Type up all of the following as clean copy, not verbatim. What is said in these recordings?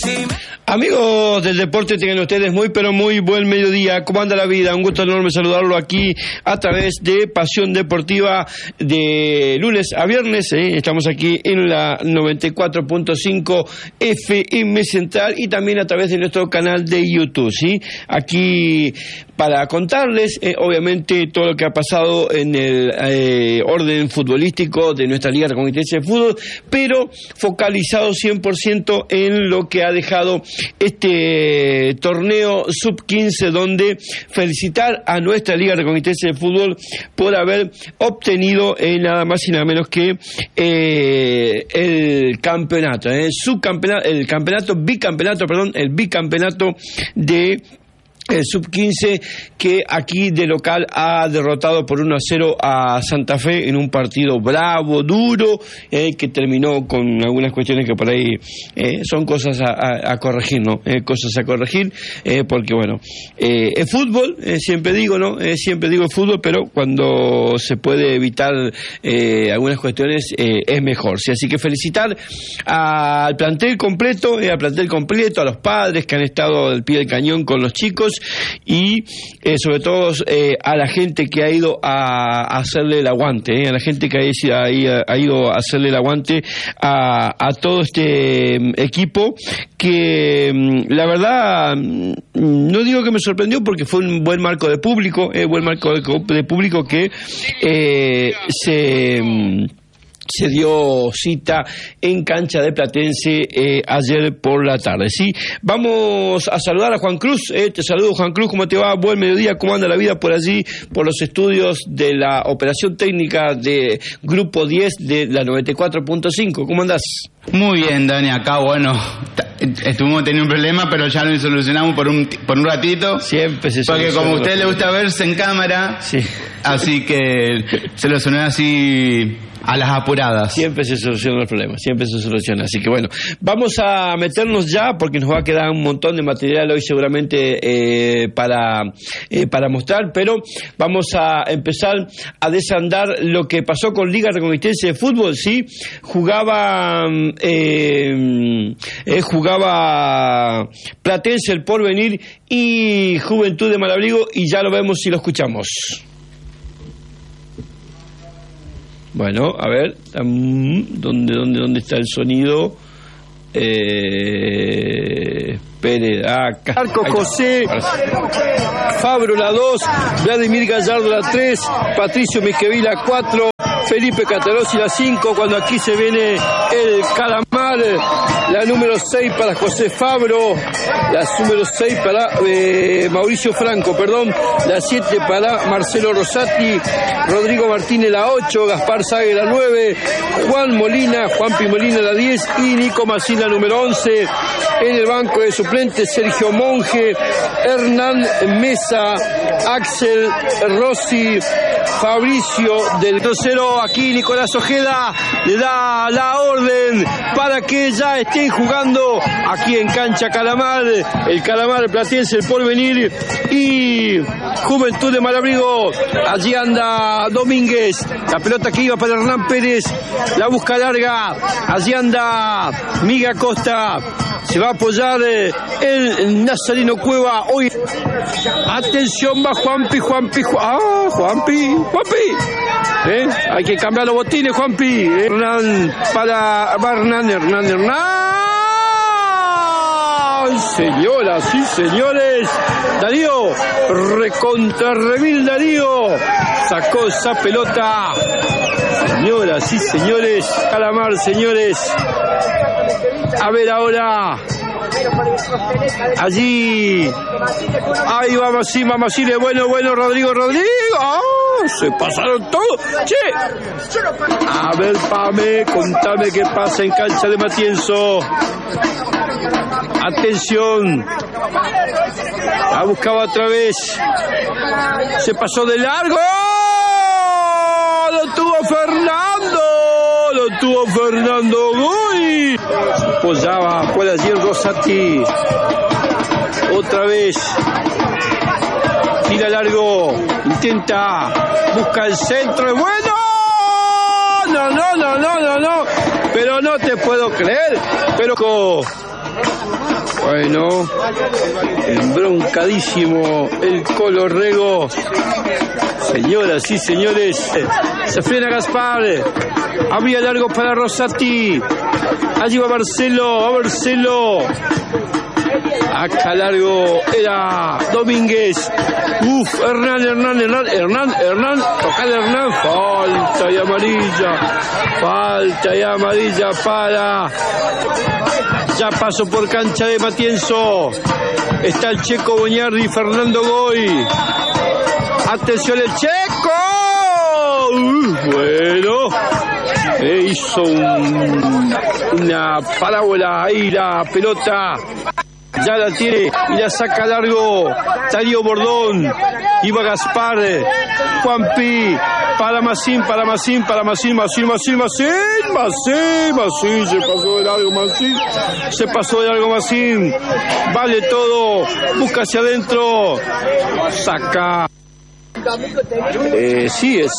Amigos del deporte, tengan ustedes muy pero muy buen mediodía. ¿Cómo anda la vida? Un gusto enorme saludarlo aquí a través de Pasión Deportiva de lunes a viernes. Estamos aquí en la 94.5 FM Central y también a través de nuestro canal de YouTube, ¿sí? Aquí para contarles, obviamente, todo lo que ha pasado en el orden futbolístico de nuestra Liga Reconquista de Fútbol, pero focalizado 100% en lo que ha dejado este torneo sub-15, donde felicitar a nuestra Liga Reconquista de Fútbol por haber obtenido nada más y nada menos que el campeonato, el bicampeonato de el sub-15, que aquí de local ha derrotado por 1-0 a Santa Fe en un partido bravo, duro, que terminó con algunas cuestiones que por ahí son cosas a corregir, ¿no? Cosas a corregir, porque bueno, el fútbol, siempre digo, ¿no? Siempre digo el fútbol, pero cuando se puede evitar algunas cuestiones es mejor, ¿sí? Así que felicitar al plantel completo, a los padres que han estado al pie del cañón con los chicos, y sobre todo a la gente que ha ido a hacerle el aguante, a la gente que ha ido a hacerle el aguante a todo este equipo, que la verdad no digo que me sorprendió, porque fue un buen marco de público, que se dio cita en cancha de Platense ayer por la tarde, ¿sí? Vamos a saludar a Juan Cruz. Te saludo, Juan Cruz, ¿cómo te va? Buen mediodía, ¿cómo anda la vida por allí, por los estudios de la operación técnica de Grupo 10 de la 94.5? ¿Cómo andás? Muy bien, Dani, acá, bueno, estuvimos teniendo un problema, pero ya lo solucionamos por un ratito. Siempre se soluciona. Porque como a usted le gusta verse en cámara, sí. Así que se lo solucionó así a las apuradas. Siempre se solucionan los problemas, siempre se soluciona. Así que bueno, vamos a meternos ya, porque nos va a quedar un montón de material hoy seguramente para mostrar, pero vamos a empezar a desandar lo que pasó con Liga Reconquistense de Fútbol, ¿sí? Jugaba Platense, El Porvenir y Juventud de Malabrigo, y ya lo vemos y lo escuchamos. Bueno, a ver, ¿dónde está el sonido? Pérez, acá. Marco José, Fabro la 2, Vladimir Gallardo la 3, Patricio Miqueví la 4, Felipe Catarossi la 5, cuando aquí se viene el Calamar, la número 6 para José Fabro, la número 6 para Mauricio Franco, la 7 para Marcelo Rosati, Rodrigo Martínez la 8, Gaspar Sague la 9, Juanpi Molina la 10 y Nico Massín la número 11. En el banco de suplentes, Sergio Monge, Hernán Mesa, Axel Rossi, Fabricio del tercero. Aquí Nicolás Ojeda le da la orden para que ya estén jugando aquí en cancha Calamar, el Calamar, Platense, El Porvenir y Juventud de Malabrigo. Allí anda Domínguez, la pelota que iba para Hernán Pérez, la busca larga, allí anda Miguel Acosta, se va a apoyar el Nazareno Cueva. Hoy, atención, va Juanpi. Hay que cambiar los botines, Juanpi. Hernán para Hernán. Señoras y señores, Darío, recontra Revil Darío, sacó esa pelota. Señoras y señores, Calamar, señores. A ver ahora, allí, ahí vamos, sí, bueno, Rodrigo, se pasaron todos, che. A ver, Pame, contame qué pasa en cancha de Matienzo. Atención, la buscaba otra vez, se pasó de largo, lo tuvo Fernando Goy, posaba por allí el Rosati, otra vez, tira largo, intenta, busca el centro, es bueno, no, pero no te puedo creer, pero Bueno, embroncadísimo el Colo Rego. Señoras y señores, se frena Gaspar. Había largo para Rosati. Allí va Marcelo. Acá largo era Domínguez. Hernán. Tocale Hernán. Falta y amarilla para. Ya pasó por cancha de Matienzo. Está el Checo Boñardi, Fernando Goy. Atención el Checo. Bueno. Hizo una parábola ahí la pelota. Ya la tiene y la saca largo Darío Bordón. Iba Gaspar, Juanpi, para Masín. Se pasó de largo Masín. Vale todo. Busca hacia adentro. Saca. Sí es.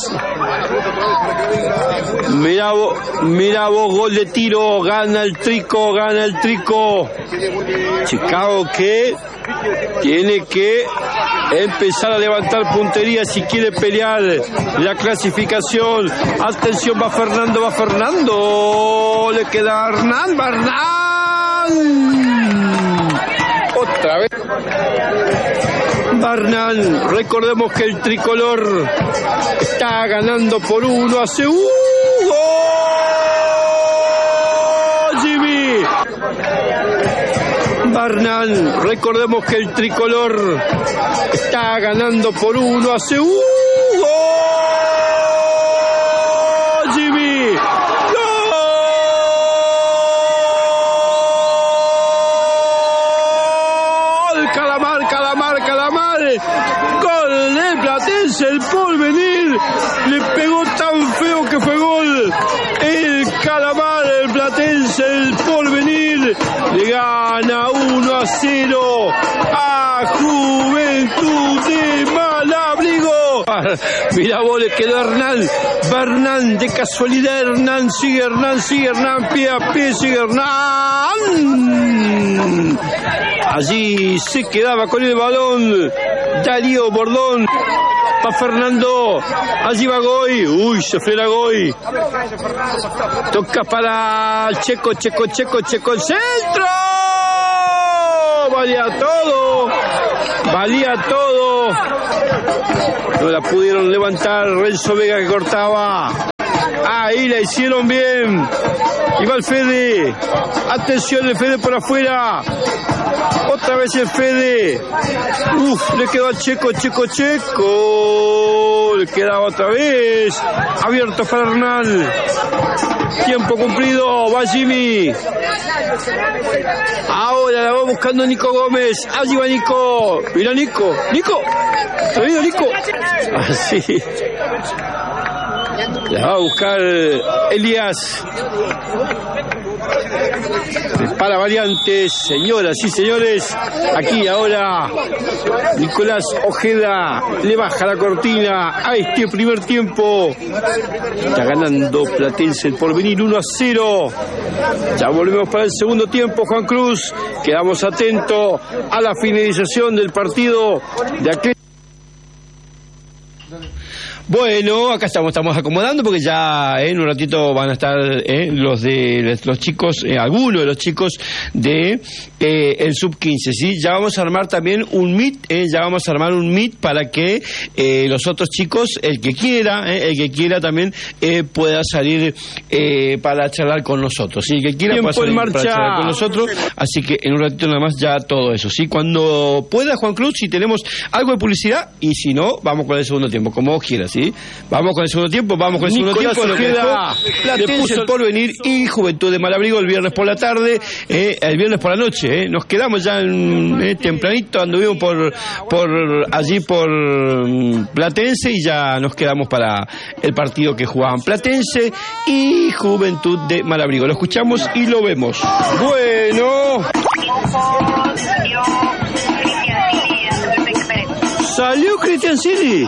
Mirá vos, gol de tiro, gana el Trico. Chicago que tiene que empezar a levantar puntería si quiere pelear la clasificación. Atención, va Fernando. Le queda Hernán. Otra vez. Barnal, recordemos que el tricolor está ganando por 1-0. Jimmy Barnal, recordemos que el tricolor está ganando por 1-0. Jimmy. Gol de Platense, el Porvenir le pegó tan feo que fue gol. El Calamar, el Platense, el Porvenir le gana 1-0 a Juventud de Malabrigo. Mirá vos, le quedó Hernán, de casualidad Hernán, sigue Hernán, pie a pie, sigue Hernán. Allí se quedaba con el balón Darío Bordón. Pa' Fernando. Allí va Goy. Se frena Goy. Toca para Checo. El centro. Valía todo. No la pudieron levantar. Renzo Vega que cortaba. Ahí la hicieron bien. Y va el Fede. Atención, el Fede por afuera. Otra vez el Fede. Le quedó a Checo. Le queda otra vez. Abierto para Hernán. Tiempo cumplido. Va Jimmy. Ahora la va buscando Nico Gómez. Allí va Nico. Mira Nico. ¿Está Nico? Así. La va a buscar Elías. Para variantes, señoras y señores. Aquí ahora Nicolás Ojeda le baja la cortina a este primer tiempo. Está ganando Platense el Porvenir 1-0. Ya volvemos para el segundo tiempo, Juan Cruz. Quedamos atentos a la finalización del partido de aquel. Bueno, acá estamos acomodando porque ya en un ratito van a estar los chicos, algunos de los chicos de el sub-15, ¿sí? Ya vamos a armar también un meet, para que los otros chicos, el que quiera también pueda salir para charlar con nosotros, ¿sí? El que quiera pueda salir para charlar con nosotros, así que en un ratito nada más ya todo eso, ¿sí? Cuando pueda, Juan Cruz, si tenemos algo de publicidad, y si no, vamos con el segundo tiempo, como vos quieras, ¿sí? Vamos con el segundo tiempo, lo que queda Platense, el Porvenir y Juventud de Malabrigo el viernes por la tarde, el viernes por la noche, nos quedamos ya tempranito, anduvimos por Platense y ya nos quedamos para el partido que jugaban Platense y Juventud de Malabrigo. Lo escuchamos y lo vemos. Bueno. ¿Salió Cristian Silly?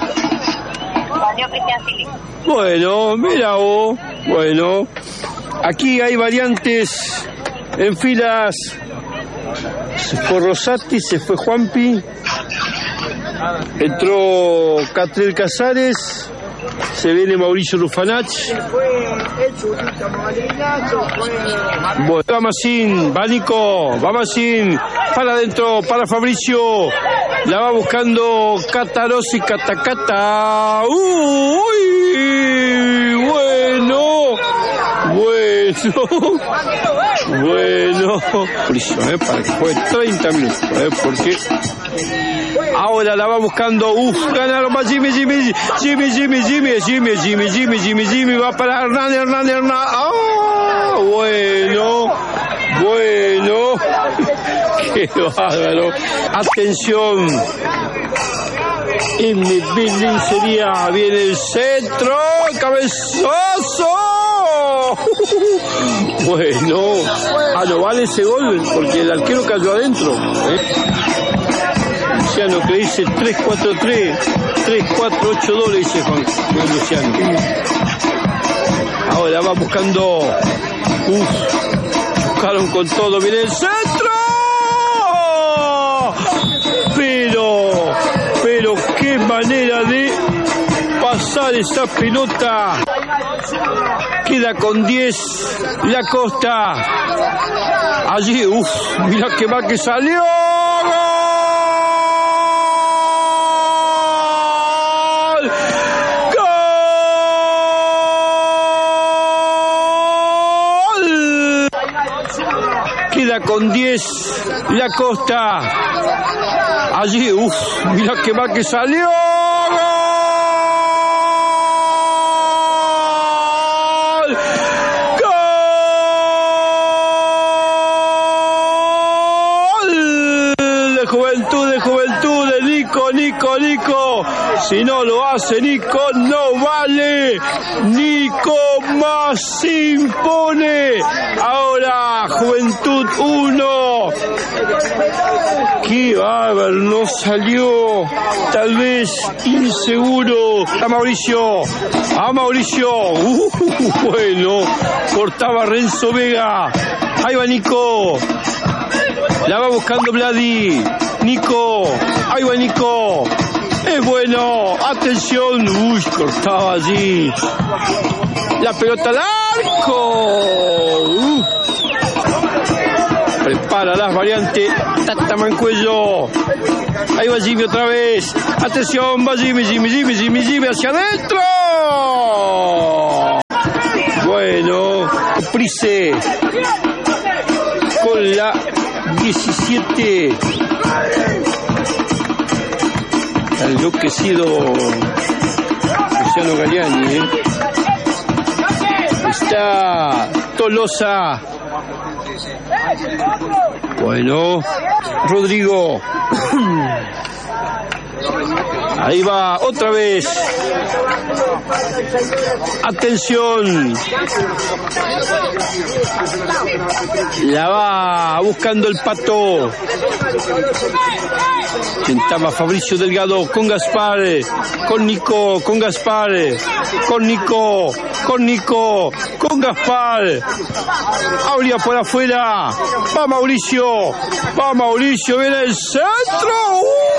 Bueno, mira vos. Bueno, aquí hay variantes en filas Se fue Rosati, se fue Juanpi. Entró Catriel Casares. Se viene Mauricio Rufanach. Bueno, va Masín, va Nico, va Masín. Para adentro, para Fabricio. La va buscando Catarosi, Catacata. ¡Uy! Bueno. Para que juegue 30 minutos. Porque ahora la va buscando. Ganaron más Jimmy. Va para Hernán. Bueno. Qué bárbaro. Atención. Belén sería. Viene el centro. Cabezazo. Bueno. No vale ese gol porque el arquero cayó adentro. Luciano que dice 3-4-3, 3-4-8-2 le dice Juan Luciano. Ahora va buscando. Buscaron con todo. Viene el centro. Pero qué manera de pasar esa pelota. Queda con 10 la Costa. Allí, mira que va que salió. Queda con 10 la Costa. Allí, mira que va que salió. Juventud de Nico. Si no lo hace Nico, no vale. Nico más impone. Ahora Juventud 1. Qué bárbaro, no salió. Tal vez inseguro. A Mauricio. Bueno, cortaba Renzo Vega. Ahí va Nico. La va buscando Vladi. Nico. Ahí va Nico. Es bueno. Atención. Cortaba allí. La pelota al arco. Prepara las variantes. Tata Mancuello. Ahí va Jimmy otra vez. Atención. Va Jimmy hacia adentro. Bueno. Price. Con la 17. Está enloquecido Luciano Galliani. Está Tolosa. Bueno, Rodrigo. Ahí va otra vez. Atención. La va buscando el Pato. Intentaba Fabricio Delgado con Gaspar, con Nico, con Gaspar, con Nico, con Gaspar. Abría por afuera. Va Mauricio, viene el centro.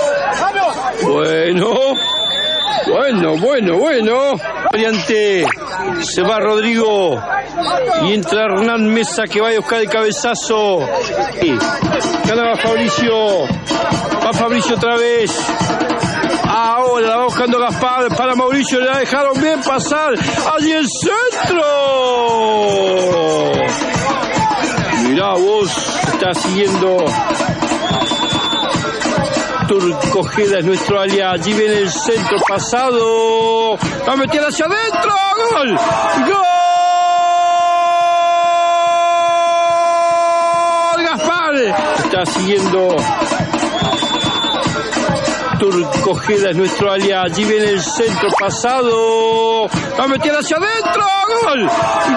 Bueno. Variante. Se va Rodrigo. Y entra Hernán Mesa que va a buscar el cabezazo. Ganaba Fabricio. Va Fabricio otra vez. Ahora la va buscando Gaspar para Mauricio. Le la dejaron bien pasar. Allí el centro. Mirá vos. Está siguiendo. Turco Ojeda es nuestro aliado. Allí viene el centro pasado. Va a meter hacia adentro. ¡Gol! Gaspar. Está siguiendo. Turco Ojeda es nuestro aliado. Allí viene el centro pasado. Va a meter hacia adentro. ¡Gol!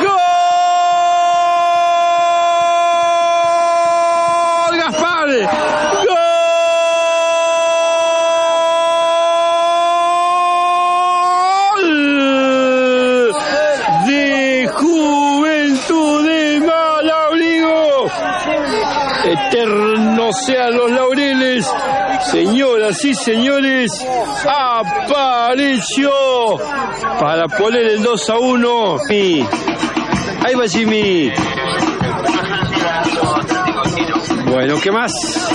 Gaspar. sean los laureles. Señoras y señores, apareció para poner el 2-1. Ahí va Jimmy. Bueno, ¿qué más?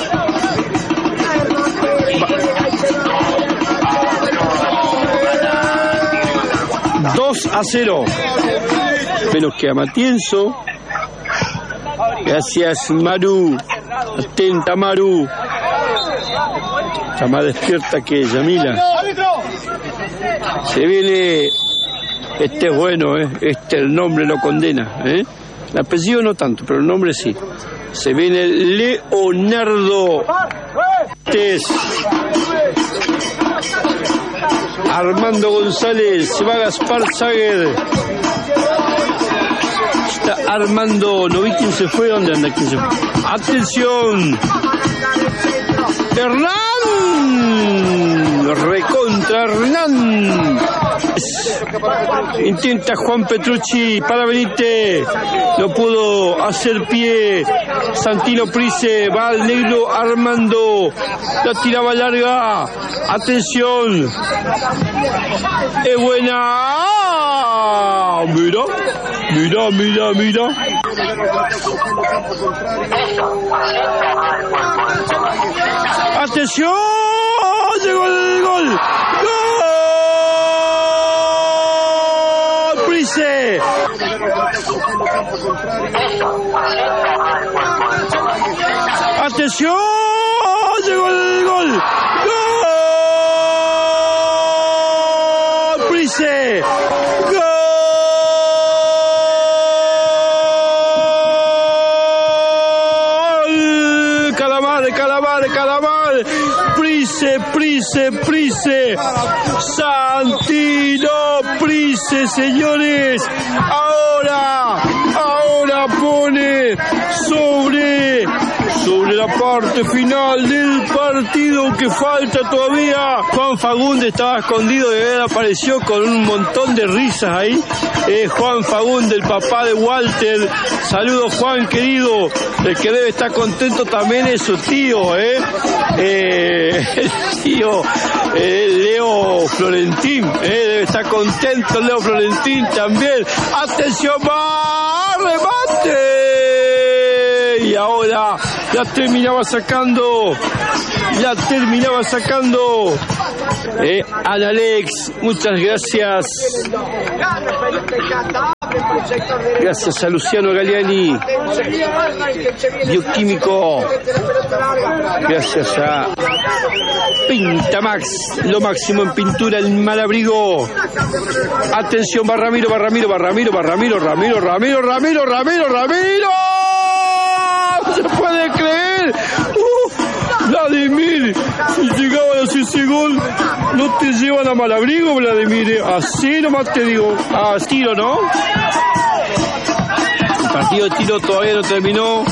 2-0. Menos que a Matienzo. Gracias, Maru. Atenta, Maru. Está más despierta que Yamila. Se viene. Este es bueno, el nombre lo condena, El apellido no tanto, pero el nombre sí. Se viene Leonardo Tés. Armando González. Se va Gaspar Zaguer. Está Armando. No vi quién se fue. ¿Dónde anda? ¿Quién se fue? Atención. Hernán. Recontra Hernán. Intenta Juan Petrucci para Benítez. No pudo hacer pie. Santino Price. Va al negro Armando. La tiraba larga. Atención. Es buena. Mira. Atención. Llegó el gol. ¡Gol! Price. Atención. Llegó el gol. ¡Gol! Price. ¡Gol! Calamar. Price. Santino Price, señores. Ahora pone sobre la parte final del partido que falta todavía. Juan Fagundes estaba escondido y apareció con un montón de risas ahí. Juan Fagundes, el papá de Walter. Saludos, Juan, querido. El que debe estar contento también es su tío, el tío Leo Florentín. Debe estar contento Leo Florentín también. Atención, va, remate. Y ahora la terminaba sacando. Analex, muchas gracias. Gracias a Luciano Galiani, bioquímico. Gracias a Pintamax, lo máximo en pintura, el Malabrigo. Atención, va Ramiro. No se puede creer. Vladimir, si llegaban a hacer ese gol, no te llevan a Malabrigo, Vladimir. Así nomás te digo. A tiro, ¿no? El partido de tiro todavía no terminó.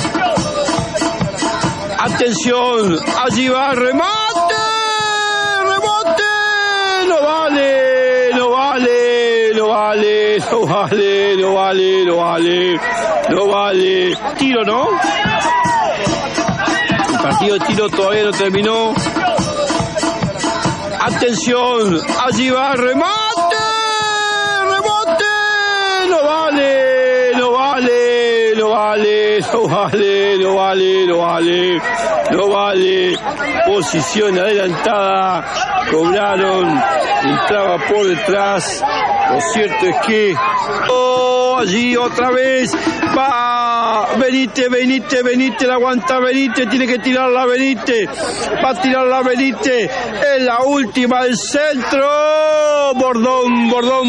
Atención, allí va, remate. No vale. Tiro, ¿no? El partido de tiro todavía no terminó. Atención, allí va, remate. No vale. Posición adelantada. Cobraron. Entraba por detrás. Lo cierto es que allí otra vez va Benítez, la aguanta Benítez, tiene que tirarla Benítez, va a tirarla Benítez, es la última, el centro, Bordón,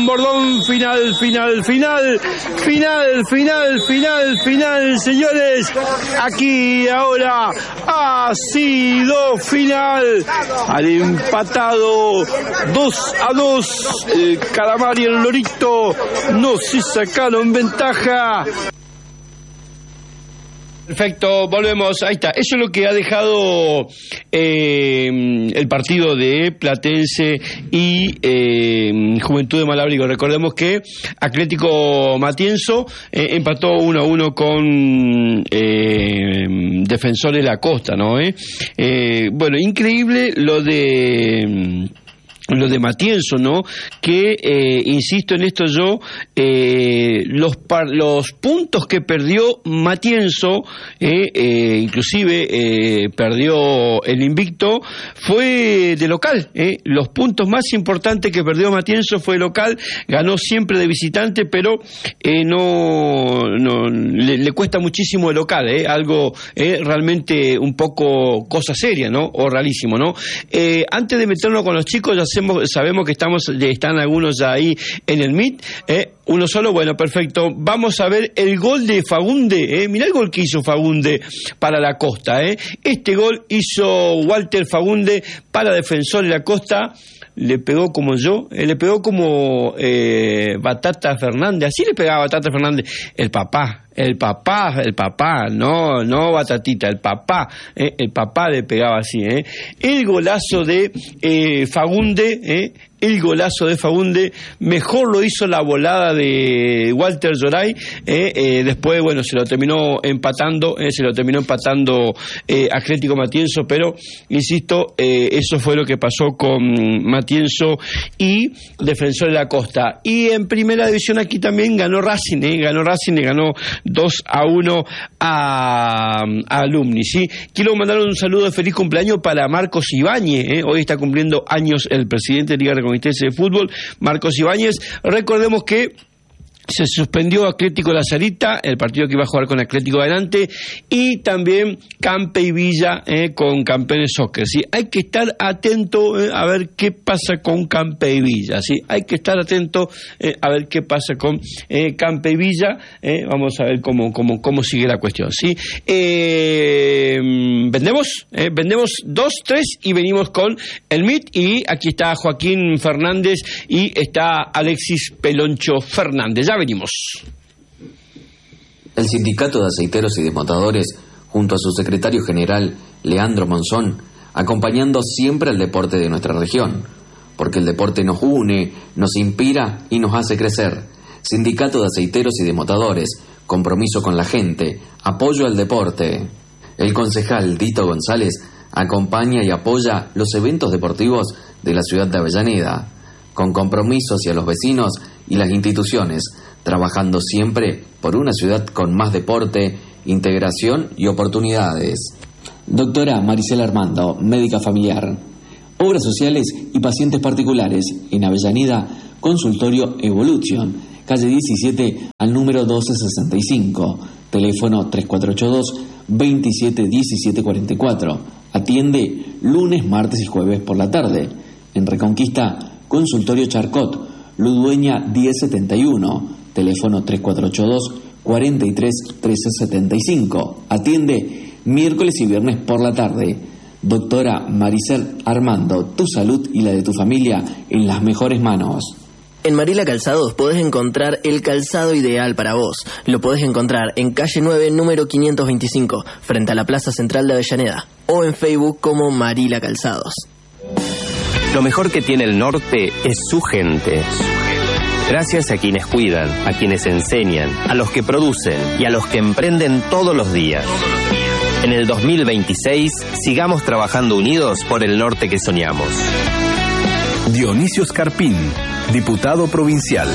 final, señores, aquí ahora ha sido final, al empatado 2-2, el Calamar y el Lorito no se sacaron ventaja. Perfecto, volvemos, ahí está. Eso es lo que ha dejado el partido de Platense y Juventud de Malabrigo. Recordemos que Atlético Matienzo empató 1-1 con Defensor de la Costa, ¿no? Bueno, increíble lo de Matienzo, ¿no? Que, insisto en esto yo, los puntos que perdió Matienzo, inclusive perdió el invicto, fue de local, los puntos más importantes que perdió Matienzo fue local, ganó siempre de visitante, pero le cuesta muchísimo de local, algo realmente un poco cosa seria, ¿no? O rarísimo, ¿no? Antes de meternos con los chicos, ya sabemos que están algunos ya ahí en el Meet, uno solo, bueno, perfecto. Vamos a ver el gol de Fagunde, mirá el gol que hizo Fagunde para la Costa, este gol hizo Walter Fagunde para Defensor de la Costa. Le pegó como yo, le pegó como Batata Fernández, así le pegaba Batata Fernández, el papá, no Batatita, el papá le pegaba así, el golazo de Fagunde, mejor lo hizo la volada de Walter Lloray, después, bueno, se lo terminó empatando Atlético Matienzo, pero, insisto, eso fue lo que pasó con Matienzo y Defensor de la Costa. Y en primera división aquí también ganó Racing, le ganó 2-1 a Alumni, ¿sí? Quiero mandar un saludo de feliz cumpleaños para Marcos Ibáñez, hoy está cumpliendo años el presidente de Liga Reconquista de Fútbol, Marcos Ibáñez. Recordemos que se suspendió Atlético La Sarita, el partido que iba a jugar con Atlético Adelante, y también Campe y Villa con Campeones Soccer, ¿sí? Hay que estar atento a ver qué pasa con Campe y Villa, ¿sí? Hay que estar atento a ver qué pasa con Campe y Villa, vamos a ver cómo sigue la cuestión, ¿sí? Vendemos 2-3 y venimos con el MIT, y aquí está Joaquín Fernández y está Alexis Peloncho Fernández. Ya venimos. El Sindicato de Aceiteros y Desmontadores, junto a su secretario general, Leandro Monzón, acompañando siempre al deporte de nuestra región, porque el deporte nos une, nos inspira y nos hace crecer. Sindicato de Aceiteros y Desmontadores, compromiso con la gente, apoyo al deporte. El concejal Dito González acompaña y apoya los eventos deportivos de la ciudad de Avellaneda, con compromiso hacia los vecinos y las instituciones, trabajando siempre por una ciudad con más deporte, integración y oportunidades. Doctora Maricela Armando, médica familiar. Obras sociales y pacientes particulares en Avellaneda, consultorio Evolution, calle 17 al número 1265, teléfono 3482-271744. Atiende lunes, martes y jueves por la tarde. En Reconquista, consultorio Charcot, Ludueña 1071, teléfono 3482-431375. Atiende miércoles y viernes por la tarde. Doctora Maricela Armando, tu salud y la de tu familia en las mejores manos. En Marila Calzados podés encontrar el calzado ideal para vos. Lo podés encontrar en calle 9, número 525, frente a la Plaza Central de Avellaneda, o en Facebook como Marila Calzados. Lo mejor que tiene el norte es su gente. Gracias a quienes cuidan, a quienes enseñan, a los que producen y a los que emprenden todos los días. En el 2026, sigamos trabajando unidos por el norte que soñamos. Dionisio Scarpín, diputado provincial.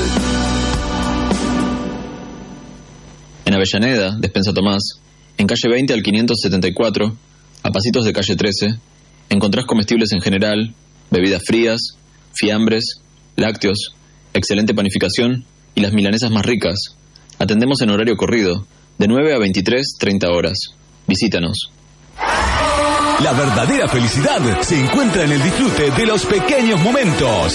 En Avellaneda, Despensa Tomás, en calle 20 al 574, a pasitos de calle 13, encontrás comestibles en general, bebidas frías, fiambres, lácteos, excelente panificación y las milanesas más ricas. Atendemos en horario corrido, de 9 a 23:30 horas. Visítanos. La verdadera felicidad se encuentra en el disfrute de los pequeños momentos.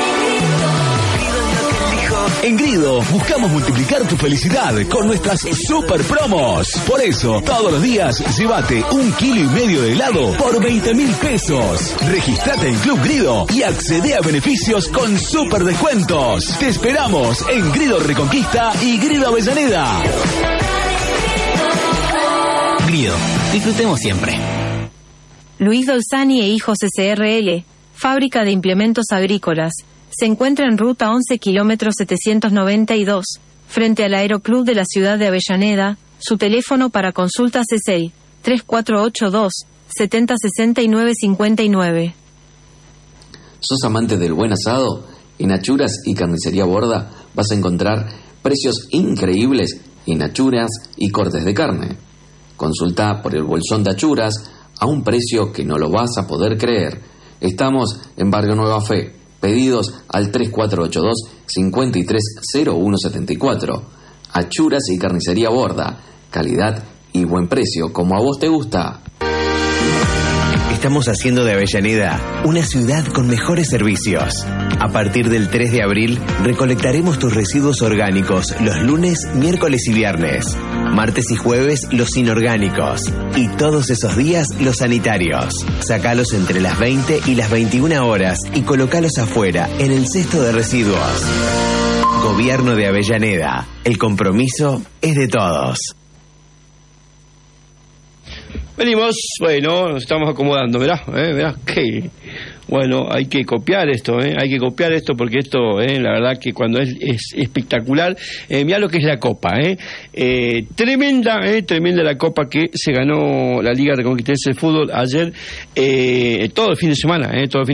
En Grido buscamos multiplicar tu felicidad con nuestras super promos. Por eso, todos los días, llévate 1,5 kilos de helado por 20.000 pesos. Registrate en Club Grido y accede a beneficios con super descuentos. Te esperamos en Grido Reconquista y Grido Avellaneda. Unido. Disfrutemos siempre. Luis Dolzani e Hijos SRL, fábrica de implementos agrícolas. Se encuentra en ruta 11 kilómetros 792, frente al Aeroclub de la ciudad de Avellaneda. Su teléfono para consultas es el 3482 7069 59. ¿Sos amante del buen asado? En Achuras y Carnicería Borda vas a encontrar precios increíbles en achuras y cortes de carne. Consulta por el bolsón de achuras a un precio que no lo vas a poder creer. Estamos en Barrio Nueva Fe. Pedidos al 3482-530174. Achuras y Carnicería Borda. Calidad y buen precio, como a vos te gusta. Estamos haciendo de Avellaneda una ciudad con mejores servicios. A partir del 3 de abril, recolectaremos tus residuos orgánicos los lunes, miércoles y viernes. Martes y jueves, los inorgánicos. Y todos esos días, los sanitarios. Sacalos entre las 20 y las 21 horas y colocalos afuera, en el cesto de residuos. Gobierno de Avellaneda. El compromiso es de todos. Venimos, bueno, nos estamos acomodando, verá, que bueno, hay que copiar esto, hay que copiar esto porque esto, la verdad que cuando es espectacular, mirá lo que es la Copa, tremenda la Copa que se ganó la Liga Reconquista de Fútbol ayer, todo el fin de semana,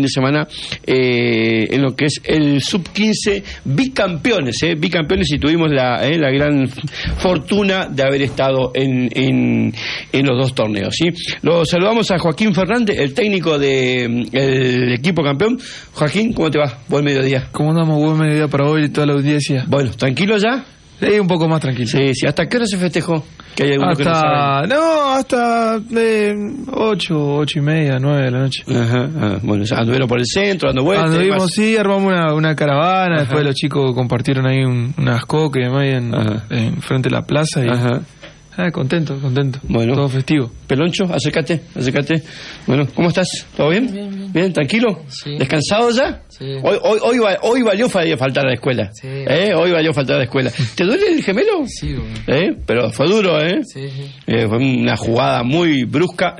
en lo que es el Sub-15, bicampeones y tuvimos la gran fortuna de haber estado en los dos torneos, ¿sí? Lo saludamos a Joaquín Fernández, el técnico del equipo campeón. Joaquín, ¿cómo te va? Buen mediodía. ¿Cómo andamos? Buen mediodía para hoy y toda la audiencia. Bueno, ¿tranquilo ya? Sí, un poco más tranquilo. Sí. ¿Hasta qué hora se festejó? Que hay algunos que no saben. Hasta 8 y media, 9 de la noche. Ajá. Bueno, anduvieron por el centro, dando vueltas. Anduvimos, sí, armamos una caravana. Ajá. Después los chicos compartieron ahí unas coques en frente de la plaza y... Ajá. Contento. Bueno. Todo festivo. Peloncho, acércate. Bueno, ¿cómo estás? ¿Todo bien? Bien, ¿tranquilo? Sí. ¿Descansado ya? Sí. Hoy valió faltar a la escuela. Sí. Hoy valió faltar a la escuela. ¿Te duele el gemelo? Sí, bueno. Pero fue duro, Sí. Fue una jugada muy brusca,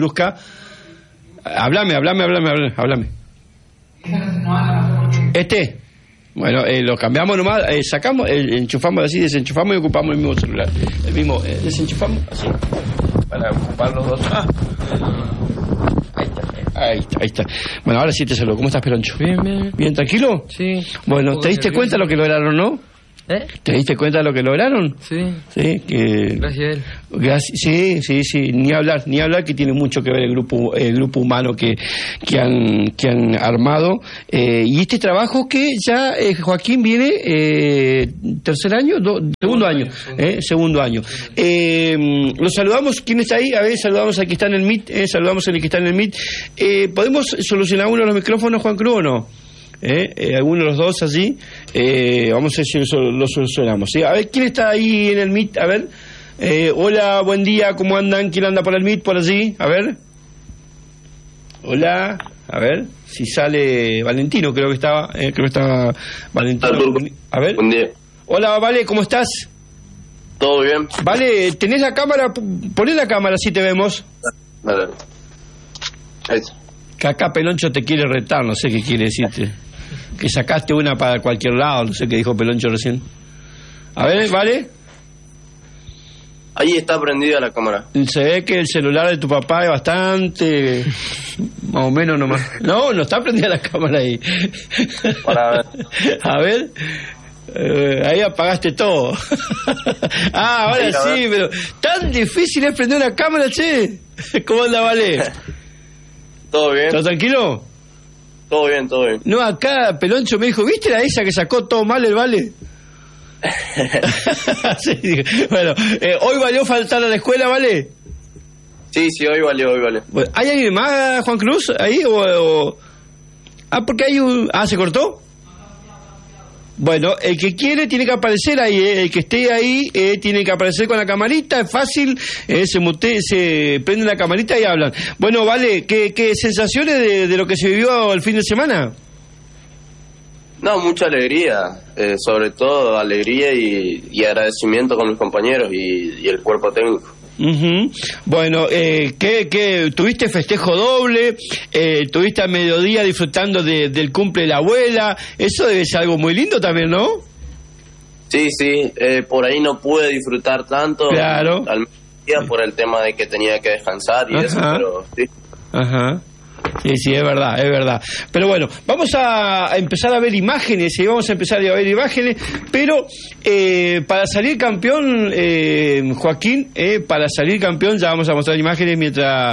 Háblame. Bueno, lo cambiamos nomás, sacamos, enchufamos así, desenchufamos y ocupamos el mismo celular. Desenchufamos así, para ocupar los dos. Ahí está. Bueno, ahora sí te saludo. ¿Cómo estás, Peloncho? Bien. ¿Bien, tranquilo? Sí. Bueno, ¿te diste cuenta de lo que lograron, no? ¿Te diste cuenta de lo que lograron? Sí. Sí, que... Gracias a él. Sí, ni hablar que tiene mucho que ver el grupo humano que han armado, y este trabajo que ya Joaquín viene segundo año. Los saludamos. ¿Quién está ahí? A ver, saludamos al que está en el Meet, ¿podemos solucionar uno de los micrófonos, Juan Cruz, o no? Alguno de los dos allí, vamos a ver si lo solucionamos, ¿sí? A ver, ¿quién está ahí en el Meet? A ver, hola, buen día, ¿cómo andan? ¿Quién anda por el Meet, por allí? A ver, hola, a ver, si sale Valentino, creo que estaba Valentino. A ver, buen día. Hola, Vale, ¿cómo estás? ¿Todo bien? Vale, ¿tenés la cámara? Poné la cámara, así te vemos. Vale. Ahí está. Que acá Peloncho te quiere retar, no sé qué quiere decirte. Que sacaste una para cualquier lado, no sé qué dijo Peloncho recién. A ver, ¿vale? Ahí está prendida la cámara. Se ve que el celular de tu papá es bastante... más o menos nomás. No está prendida la cámara ahí. Para ver. A ver... ahí apagaste todo. Ahora sí, pero... tan difícil es prender una cámara, che. ¿Cómo anda, Vale? ¿Todo bien? ¿Estás tranquilo? Todo bien. No, acá Peloncho me dijo, ¿viste la esa que sacó todo mal el Vale? Sí, bueno, ¿hoy valió faltar a la escuela, Vale? Sí, hoy valió. Bueno, ¿hay alguien más, Juan Cruz, ahí? Porque hay un... ¿se cortó? Bueno, el que quiere tiene que aparecer ahí, el que esté ahí tiene que aparecer con la camarita, es fácil, se prende la camarita y hablan. Bueno, Vale, ¿qué sensaciones de lo que se vivió el fin de semana? No, mucha alegría, sobre todo alegría y agradecimiento con mis compañeros y el cuerpo técnico. Bueno, ¿qué tuviste festejo doble? ¿Tuviste a mediodía disfrutando del cumple de la abuela? Eso debe ser algo muy lindo también, ¿no? Sí, por ahí no pude disfrutar tanto. Claro. Al mediodía por el tema de que tenía que descansar y eso, pero sí. Ajá. Sí, es verdad. Pero bueno, vamos a empezar a ver imágenes, pero para salir campeón, Joaquín, para salir campeón, ya vamos a mostrar imágenes mientras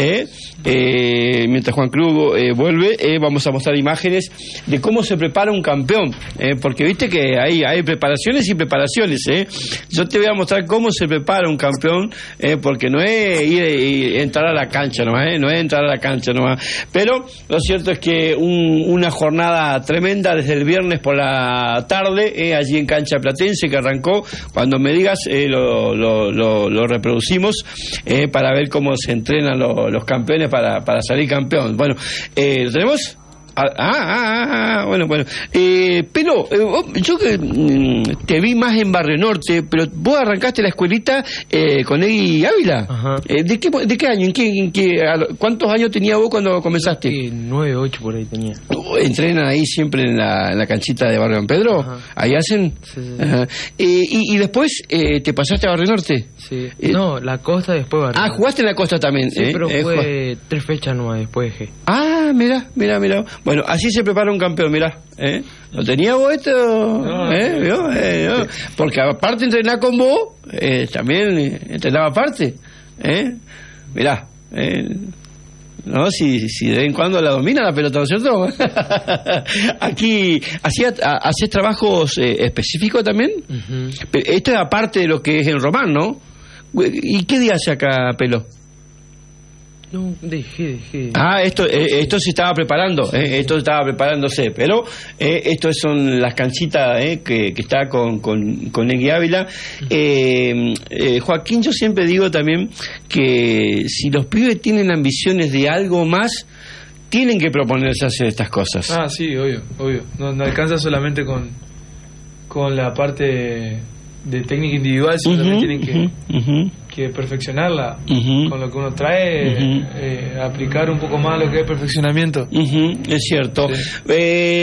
Juan Cruz vuelve, vamos a mostrar imágenes de cómo se prepara un campeón, porque viste que hay preparaciones y preparaciones, yo te voy a mostrar cómo se prepara un campeón, porque no es ir entrar a la cancha nomás, pero lo cierto es que una jornada tremenda desde el viernes por la tarde, allí en Cancha Platense, que arrancó. Cuando me digas lo reproducimos para ver cómo se entrenan los campeones para salir campeón. Bueno, ¿lo tenemos? Bueno. Pero yo te vi más en Barrio Norte, pero vos arrancaste la escuelita con Egui Ávila. ¿De qué año? ¿Cuántos años tenías vos cuando comenzaste? 9, 8 por ahí tenía. ¿Entrenan ahí siempre en la canchita de Barrio Don Pedro? ¿Ahí hacen? Sí. ¿Y después te pasaste a Barrio Norte? Sí. No, la Costa después Barrio Norte. ¿Jugaste en la Costa también? Sí, pero fue 3 fechas nomás, después dejé. Mira. Bueno, así se prepara un campeón, mirá. ¿Lo tenía vos esto? No. Porque aparte de entrenar con vos, también entrenaba aparte. Mirá. No, si de vez en cuando la domina la pelota, ¿no es cierto? Aquí, ¿hacías trabajos específicos también? Pero esto es aparte de lo que es en Román, ¿no? ¿Y qué día hace acá, Pelo? No, dejé. Esto se estaba preparando, esto estaba preparándose, pero estos son las canchitas que está con Egui Ávila. Joaquín, yo siempre digo también que si los pibes tienen ambiciones de algo más, tienen que proponerse hacer estas cosas. Sí, obvio. No alcanza solamente con la parte de técnica individual, sino también tienen que perfeccionarla con lo que uno trae, aplicar un poco más lo que es perfeccionamiento. Es cierto. Sí.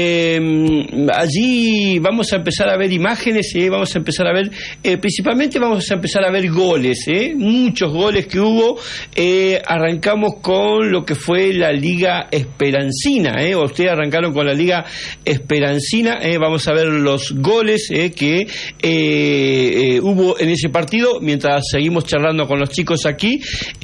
Allí vamos a empezar a ver imágenes, vamos a empezar a ver, principalmente vamos a empezar a ver goles, muchos goles que hubo. Arrancamos con lo que fue la Liga Esperancina, ustedes arrancaron con la Liga Esperancina, vamos a ver los goles que hubo en ese partido, mientras seguimos charlando con los chicos aquí.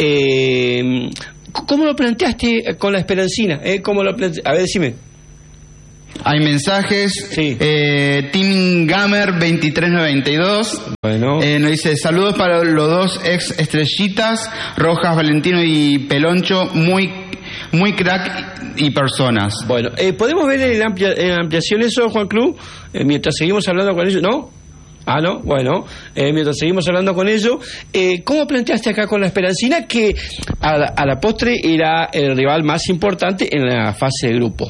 ¿Cómo lo planteaste con la Esperancina? ¿Cómo lo planteaste? A ver, decime. Hay mensajes. Sí. Team Gamer 2392 nos dice: saludos para los dos ex estrellitas, Rojas, Valentino y Peloncho, muy crack y personas. Bueno, ¿podemos ver en ampliación eso, Juan Cruz? Mientras seguimos hablando con ellos, ¿no? No, bueno, mientras seguimos hablando con ellos, ¿cómo planteaste acá con la Esperancina que a la postre era el rival más importante en la fase de grupo?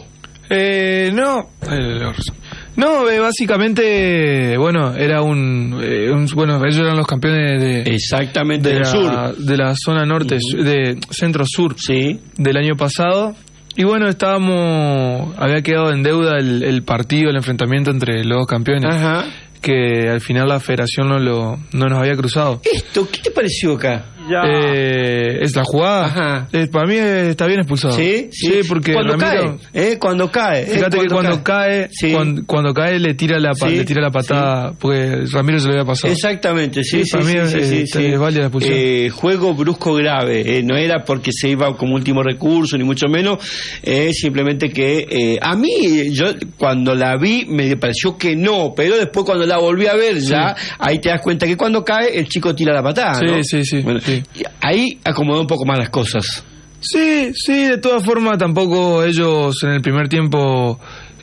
Básicamente, era ellos eran los campeones del sur, de la zona norte, de centro-sur, sí, del año pasado. Y había quedado en deuda el partido, el enfrentamiento entre los dos campeones. Que al final la federación no nos había cruzado. ¿Qué te pareció acá? Es la jugada. Para mí está bien expulsado. Sí, porque Ramiro, cuando cae. Fíjate que cuando cae le tira la patada, porque Ramiro se lo había pasado. Exactamente, sí. Para mí es válida la expulsión. Juego brusco grave, no era porque se iba como último recurso, ni mucho menos, simplemente que a mí, yo cuando la vi me pareció que no, pero después cuando la volví a ver ahí te das cuenta que cuando cae el chico tira la patada, ¿no? Sí. Bueno, ahí acomodó un poco más las cosas. Sí, de todas formas tampoco ellos en el primer tiempo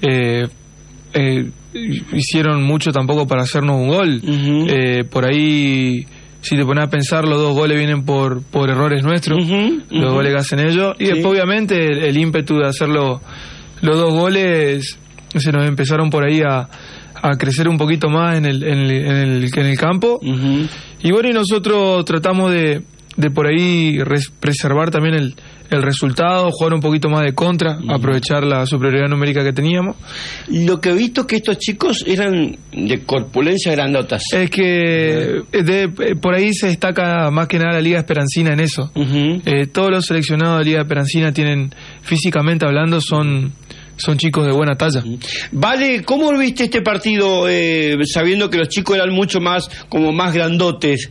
hicieron mucho tampoco para hacernos un gol. Por ahí, si te pones a pensar, los dos goles vienen por errores nuestros, los goles que hacen ellos, y después obviamente el ímpetu de hacer los dos goles se nos empezaron por ahí a crecer un poquito más en el campo. Y nosotros tratamos de por ahí preservar también el resultado, jugar un poquito más de contra, aprovechar la superioridad numérica que teníamos. Lo que he visto es que estos chicos eran de corpulencia grandotas. Es que por ahí se destaca más que nada la Liga Esperancina en eso. Todos los seleccionados de Liga Esperancina tienen, físicamente hablando, son chicos de buena talla. Vale, ¿cómo viste este partido sabiendo que los chicos eran mucho más grandotes?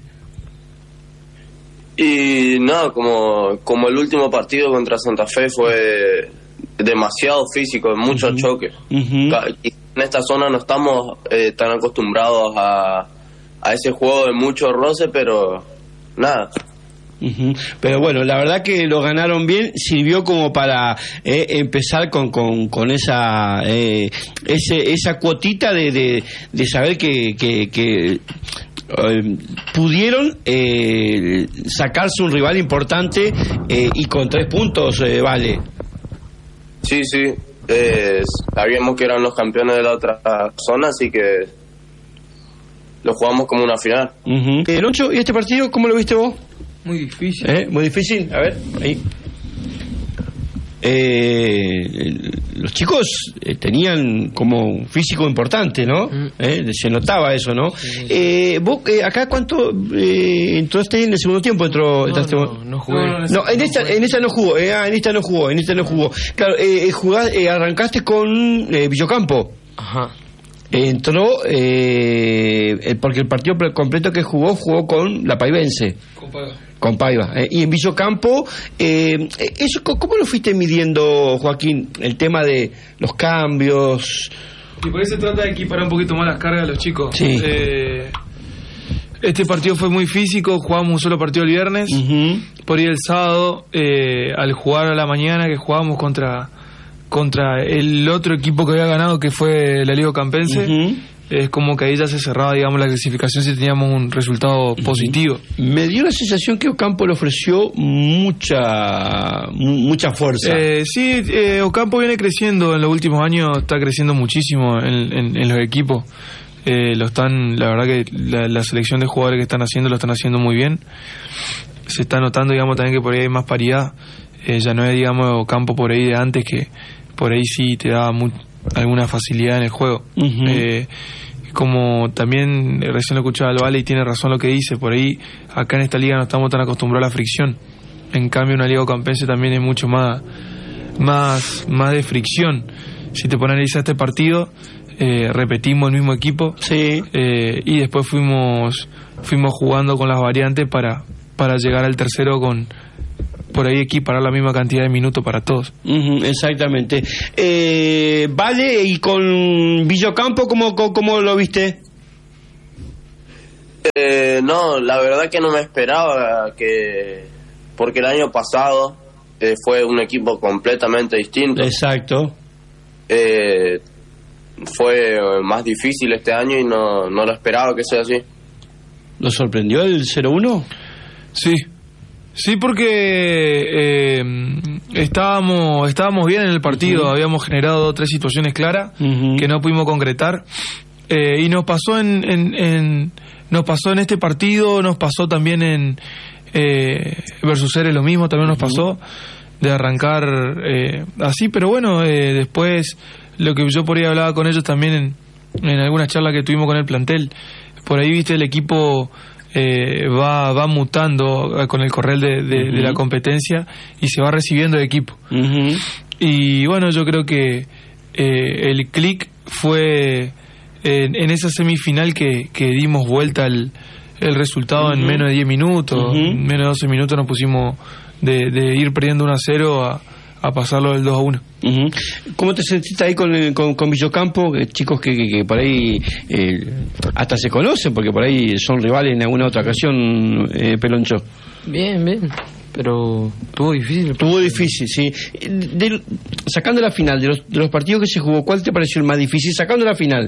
Y no, como el último partido contra Santa Fe fue demasiado físico, mucho choque. Y en esta zona no estamos tan acostumbrados a ese juego de mucho roce, pero nada. Pero bueno, la verdad que lo ganaron bien, sirvió como para empezar con esa cuotita de saber que pudieron sacarse un rival importante y con 3 puntos, Vale. Sí, sabíamos que eran los campeones de la otra zona, así que lo jugamos como una final. Loncho, ¿y este partido cómo lo viste vos? Muy difícil. Muy difícil, a ver, ahí. Los chicos tenían como un físico importante, ¿no? Se notaba eso, ¿no? ¿Vos acá cuánto entraste en el segundo tiempo? No jugué. No, en esta no jugó. En esta no jugó. Claro, arrancaste con Villocampo. Ajá. Entró porque el partido completo que jugó con la Paivense. Con Paiva. Y en Villocampo, eso, ¿cómo lo fuiste midiendo, Joaquín? El tema de los cambios. Y por eso se trata de equiparar un poquito más las cargas de los chicos. Sí. Este partido fue muy físico, jugamos un solo partido el viernes. Por ahí el sábado, al jugar a la mañana, que jugábamos contra el otro equipo que había ganado, que fue la Liga Campense, es como que ahí ya se cerraba, digamos, la clasificación si teníamos un resultado positivo. Me dio la sensación que Ocampo le ofreció mucha fuerza. Sí, Ocampo viene creciendo en los últimos años, está creciendo muchísimo en los equipos. La verdad que la selección de jugadores que están haciendo lo están haciendo muy bien. Se está notando, digamos, también que por ahí hay más paridad. Ya no es, digamos, Ocampo por ahí de antes, que por ahí sí te daba alguna facilidad en el juego. Como también recién lo escuchaba al Vale y tiene razón lo que dice, por ahí acá en esta liga no estamos tan acostumbrados a la fricción. En cambio una liga campense también es mucho más de fricción. Si te pones a analizar este partido, repetimos el mismo equipo, y después fuimos jugando con las variantes para llegar al tercero con por ahí equiparar la misma cantidad de minutos para todos. Exactamente. Vale, y con Villocampo, ¿cómo lo viste? No, la verdad que no me esperaba porque el año pasado fue un equipo completamente distinto. Exacto. Fue más difícil este año y no lo esperaba que sea así. ¿Lo sorprendió el 0-1? Sí, porque estábamos bien en el partido, habíamos generado 2 o 3 situaciones claras que no pudimos concretar, y nos pasó en este partido, nos pasó también en versus Eres lo mismo, también nos pasó de arrancar así, pero bueno, después lo que yo por ahí hablaba con ellos también en algunas charlas que tuvimos con el plantel, por ahí viste el equipo va mutando con el correr de la competencia y se va recibiendo de equipo. Y bueno, yo creo que el clic fue en esa semifinal que dimos vuelta el resultado en menos de 10 minutos, en menos de 12 minutos nos pusimos de ir perdiendo 1-0 a pasarlo del 2-1. ¿Cómo te sentiste ahí con Villocampo? Chicos que por ahí hasta se conocen, porque por ahí son rivales en alguna otra ocasión, Peloncho. Bien, pero estuvo difícil. Estuvo difícil, sí. Sacando la final, de los partidos que se jugó, ¿cuál te pareció el más difícil? Sacando la final.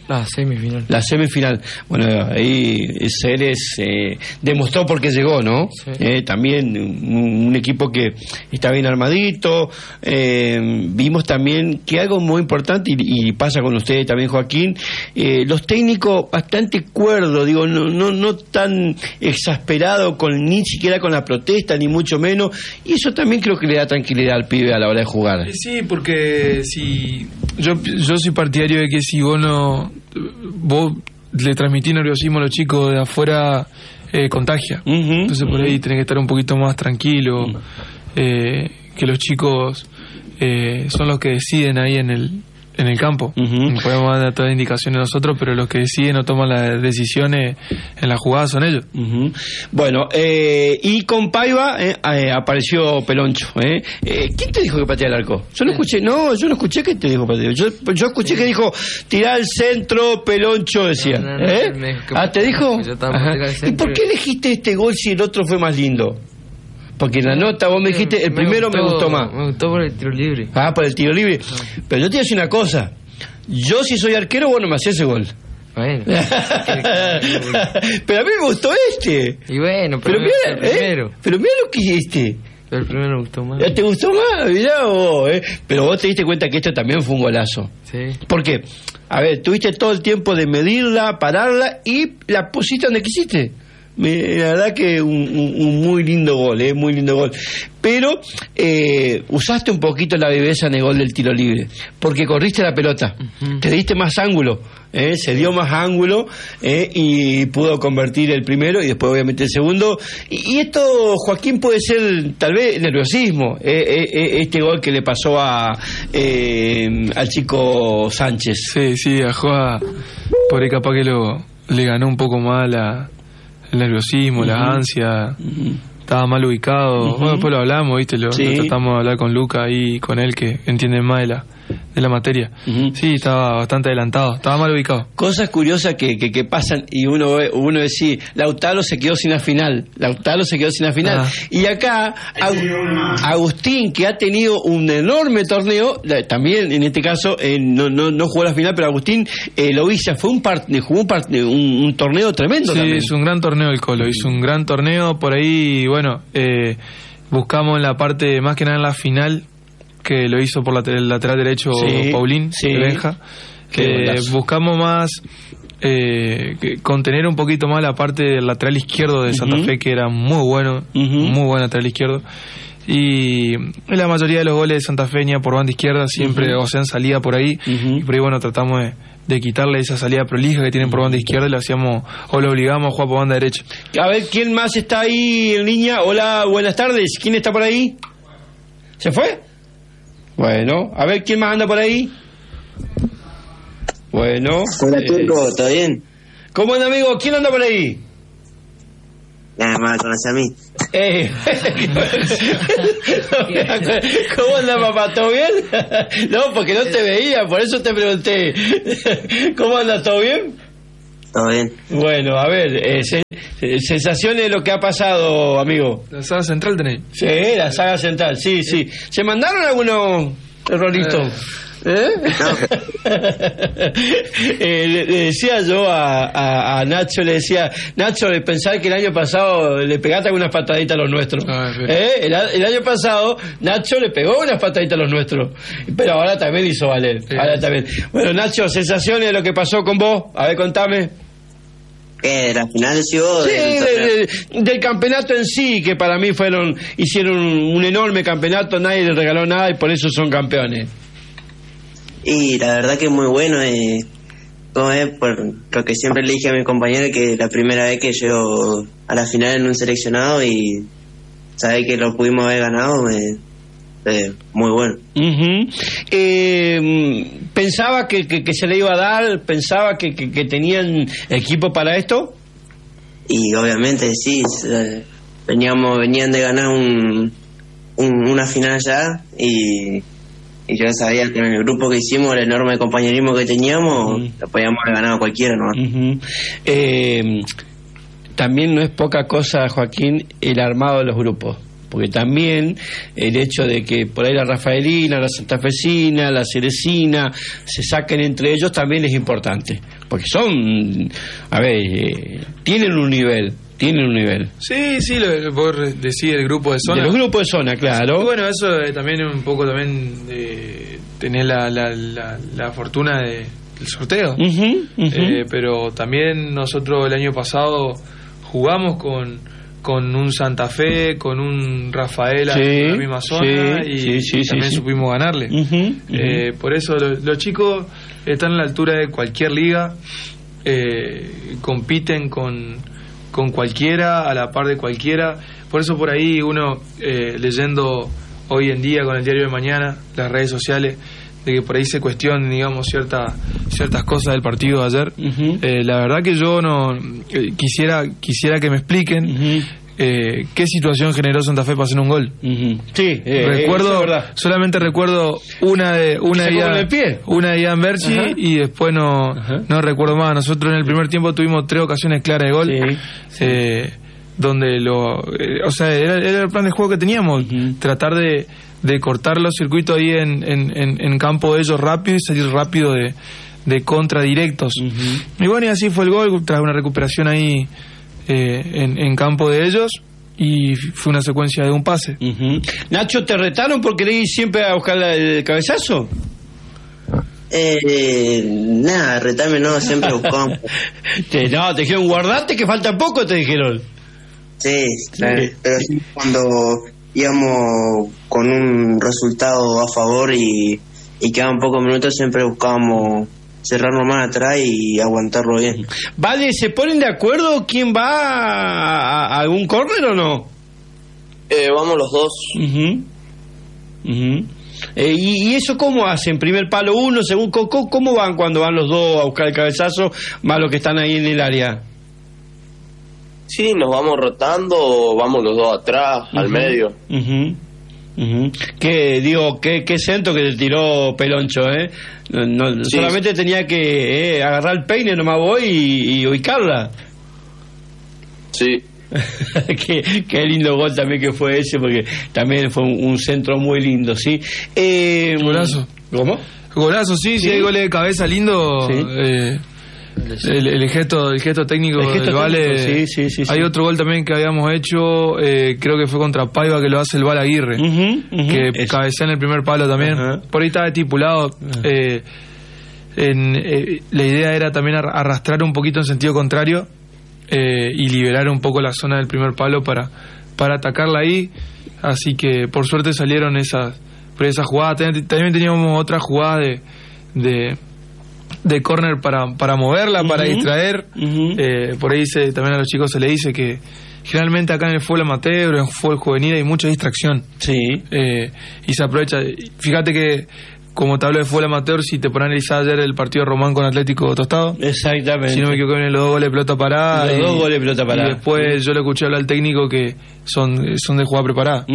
La semifinal. La semifinal. Bueno, ahí Ceres demostró por qué llegó, ¿no? Sí. También un equipo que está bien armadito. Vimos también que algo muy importante, y pasa con ustedes también, Joaquín, los técnicos bastante cuerdos, digo, no tan exasperados ni siquiera con la protesta, ni mucho menos. Y eso también creo que le da tranquilidad al pibe a la hora de jugar. Sí, porque si yo soy partidario de que si vos le transmitís nerviosismo a los chicos de afuera, contagia. Entonces por ahí tenés que estar un poquito más tranquilo, que los chicos son los que deciden ahí en el campo. Podemos dar todas las indicaciones nosotros, pero los que deciden o toman las decisiones en la jugada son ellos. Bueno, y con Paiva apareció Peloncho. ¿Quién te dijo que patea el arco? Yo no escuché que te dijo patear. Yo escuché que dijo tirar al centro, Peloncho decía. ¿Te dijo? ¿Y por qué elegiste este gol si el otro fue más lindo? Porque en la nota vos me dijiste, el primero me gustó más. Me gustó por el tiro libre. Por el tiro libre. Pero yo te voy a decir una cosa. Yo, si soy arquero, vos no me hacés ese gol. Bueno. Pero a mí me gustó este. Y bueno, pero mira, el primero. Pero mira lo que hiciste. Pero el primero me gustó más. ¿Te gustó más? Mirá vos, Pero vos te diste cuenta que este también fue un golazo. Sí. ¿Por qué? A ver, tuviste todo el tiempo de medirla, pararla y la pusiste donde quisiste. La verdad que un muy lindo gol, muy lindo gol. Pero usaste un poquito la viveza en el gol del tiro libre, porque corriste la pelota, te diste más ángulo, se dio más ángulo, y pudo convertir el primero y después obviamente el segundo. Y esto, Joaquín, puede ser tal vez nerviosismo, este gol que le pasó al chico Sánchez. Sí, a Joa, por ahí capaz que le ganó un poco más el nerviosismo, la ansia, estaba mal ubicado. Bueno, después lo hablamos, ¿viste? Lo tratamos de hablar con Luca y con él, que entiende más de la materia. Sí, estaba bastante adelantado, estaba mal ubicado. Cosas curiosas que pasan, y uno decía, Lautaro se quedó sin la final. Y acá Agustín, que ha tenido un enorme torneo, también en este caso no jugó la final, pero Agustín lo hizo, jugó un torneo tremendo. Sí, también. Es un gran torneo el Colo, hizo un gran torneo. Por ahí, bueno, buscamos en la parte, más que nada en la final, que lo hizo por el lateral derecho, Paulín de Benja. Buscamos más contener un poquito más la parte del lateral izquierdo de Santa Fe, que era muy bueno, muy buen lateral izquierdo. Y la mayoría de los goles de Santa Fe venía por banda izquierda, siempre, o sea, en salida por ahí. Y por ahí, bueno, tratamos de quitarle esa salida prolija que tienen por banda izquierda, y lo hacíamos, o lo obligamos a jugar por banda derecha. A ver, ¿quién más está ahí en línea? Hola, buenas tardes. ¿Quién está por ahí? ¿Se fue? Bueno, a ver, ¿quién más anda por ahí? Bueno. Hola, Turco, ¿todo bien? ¿Cómo anda, amigo? ¿Quién anda por ahí? Nada más, conoce a mí. ¿Cómo anda, papá? ¿Todo bien? No, porque no te veía, por eso te pregunté. ¿Cómo anda? ¿Todo bien? Todo bien. Bueno, a ver, sensaciones de lo que ha pasado, amigo. La saga central tenés. Sí, la saga central, sí. ¿Se mandaron algunos terroristas? Le decía yo a Nacho, Nacho, de pensar que el año pasado le pegaste algunas pataditas a los nuestros. El año pasado Nacho le pegó unas pataditas a los nuestros, pero ahora también hizo valer. Ahora también. Bueno, Nacho, sensaciones de lo que pasó con vos, a ver, contame. ¿De la final llegó? Del campeonato en sí, que para mí hicieron un enorme campeonato, nadie les regaló nada y por eso son campeones. Y la verdad que es muy bueno, como es, por lo que siempre le dije a mi compañero, que la primera vez que llego a la final en un seleccionado y saber que lo pudimos haber ganado, muy bueno. ¿Pensaba que se le iba a dar? ¿Pensaba que tenían equipo para esto? Y obviamente sí, venían de ganar una final ya, y yo sabía que en el grupo que hicimos, el enorme compañerismo que teníamos, lo podíamos haber ganado cualquiera, ¿no? También no es poca cosa, Joaquín, el armado de los grupos, porque también el hecho de que por ahí la Rafaelina, la Santafesina, la Ceresina se saquen entre ellos también es importante, porque son, a ver, tienen un nivel. Sí, vos decís el grupo de zona. De los grupos de zona, claro. Y bueno, eso también un poco también tener la fortuna del sorteo. Pero también nosotros el año pasado jugamos con un Santa Fe, con un Rafaela en la misma zona y también supimos ganarle. Por eso los chicos están a la altura de cualquier liga, compiten con cualquiera, a la par de cualquiera. Por eso por ahí uno, leyendo hoy en día con el diario de mañana, las redes sociales, de que por ahí se cuestionan, digamos, ciertas cosas del partido de ayer. La verdad que yo no quisiera que me expliquen qué situación generó Santa Fe para hacer un gol. Solamente recuerdo una de Ian Berchi y después no recuerdo más. Nosotros en el primer tiempo tuvimos 3 ocasiones claras de gol, donde era el plan de juego que teníamos, tratar de cortar los circuitos ahí en campo de ellos rápido y salir rápido de contra directos. Y bueno, y así fue el gol, tras una recuperación ahí en campo de ellos, y fue una secuencia de un pase. Nacho, ¿te retaron porque le siempre a buscar el cabezazo? Nada, retarme no, siempre buscamos. Te dijeron guardate que falta poco, te dijeron. Sí, claro. Pero sí, cuando íbamos con un resultado a favor y quedaban pocos minutos, siempre buscábamos cerrarnos más atrás y aguantarlo bien. Vale, ¿se ponen de acuerdo quién va a algún córner o no? Vamos los dos. ¿Y eso cómo hacen? ¿Primer palo uno, segundo? ¿Cómo van cuando van los dos a buscar el cabezazo, más los que están ahí en el área? Sí, nos vamos rotando o vamos los dos atrás, al medio. Qué centro que te tiró Peloncho, solamente tenía que agarrar el peine, nomás voy y ubicarla. Sí. qué lindo gol también que fue ese, porque también fue un centro muy lindo, ¿sí? Golazo. ¿Cómo? Golazo, sí, hay goles de cabeza lindo. ¿Sí? El gesto técnico del Vale. Sí. Hay otro gol también que habíamos hecho, creo que fue contra Paiva, que lo hace el Vale Aguirre, que cabecea en el primer palo también. Por ahí estaba estipulado. La idea era también arrastrar un poquito en sentido contrario y liberar un poco la zona del primer palo para atacarla ahí. Así que por suerte salieron esas jugadas. También teníamos otra jugada de córner para moverla, para distraer. Por ahí también a los chicos se le dice que generalmente acá en el fútbol amateur, en el fútbol juvenil, hay mucha distracción. Y se aprovecha. Fíjate que, como te hablo de fútbol amateur, si te pones a analizar ayer el partido de Román con Atlético Tostado, exactamente, si no me equivoco, vienen los 2 goles de pelota parada. Los 2 goles de pelota parada. Y después yo le escuché hablar al técnico que son de jugada preparada.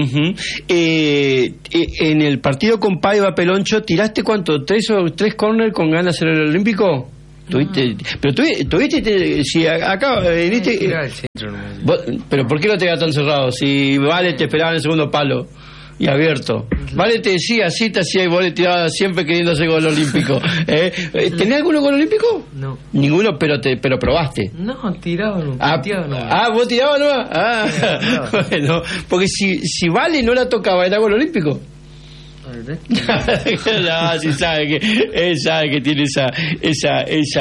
En el partido con Paiva, Peloncho, ¿tiraste cuánto? ¿3 córner con ganas en el Olímpico? Tuviste, si acá en pero ¿por qué no te quedas tan cerrado? Si Vale te esperaba en el segundo palo y abierto. Vale, te decía, sí, te hacía, y vos le tirabas siempre queriendo hacer gol olímpico. ¿Tenés alguno gol olímpico? No. Ninguno, pero probaste. No, tiraba, no. ¿Vos tirabas nomás? Bueno, porque si Vale no la tocaba, ¿era gol olímpico? No, sí sabe que tiene esa